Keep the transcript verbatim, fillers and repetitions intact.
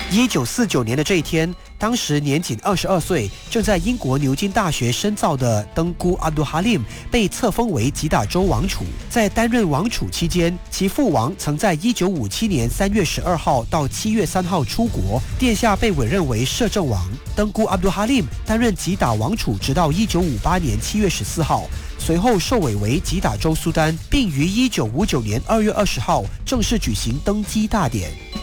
一九四九年的这一天，当时年仅二十二岁，正在英国牛津大学深造的登姑阿杜哈林被册封为吉打州王储。在担任王储期间，其父王曾在一九五七年三月十二号到七月三号出国，殿下被委任为摄政王。登姑阿杜哈林担任吉打王储直到一九五八年七月十四号，随后受委为吉打州苏丹，并于一九五九年二月二十号正式举行登基大典。